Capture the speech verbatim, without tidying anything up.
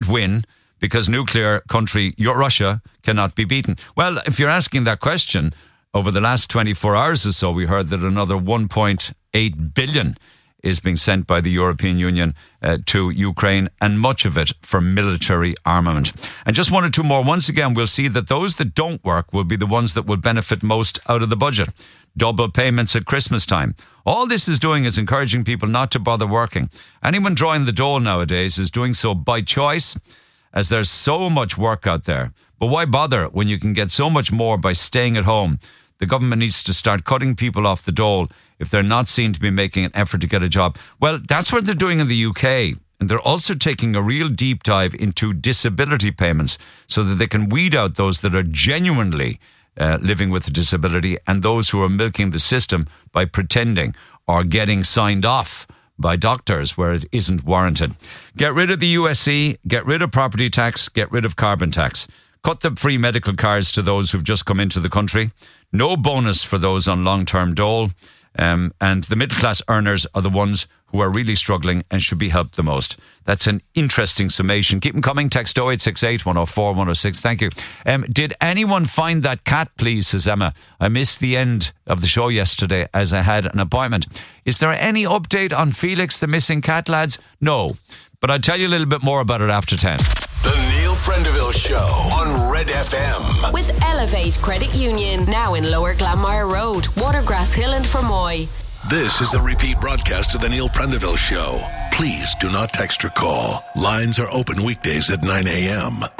win because nuclear country Russia cannot be beaten. Well, if you're asking that question, over the last twenty-four hours or so, we heard that another one point eight billion is being sent by the European Union uh, to Ukraine, and much of it for military armament. And just one or two more. Once again, we'll see that those that don't work will be the ones that will benefit most out of the budget. Double payments at Christmas time. All this is doing is encouraging people not to bother working. Anyone drawing the dole nowadays is doing so by choice, as there's so much work out there. But why bother when you can get so much more by staying at home? The government needs to start cutting people off the dole if they're not seen to be making an effort to get a job. Well, that's what they're doing in the U K. And they're also taking a real deep dive into disability payments so that they can weed out those that are genuinely uh, living with a disability and those who are milking the system by pretending or getting signed off by doctors where it isn't warranted. Get rid of the U S C, get rid of property tax, get rid of carbon tax. Cut the free medical cards to those who've just come into the country. No bonus for those on long-term dole. Um, and the middle-class earners are the ones who are really struggling and should be helped the most. That's an interesting summation. Keep them coming. Text oh eight six eight, one oh four, one oh six. Thank you. Um, did anyone find that cat, please, says Emma. I missed the end of the show yesterday as I had an appointment. Is there any update on Felix, the missing cat, lads? No. But I'll tell you a little bit more about it after ten. The Neil Prendeville Show on Red F M. With Elevate Credit Union, now in Lower Glanmire Road, Watergrass Hill and Fermoy. This is a repeat broadcast of the Neil Prendeville Show. Please do not text or call. Lines are open weekdays at nine a.m.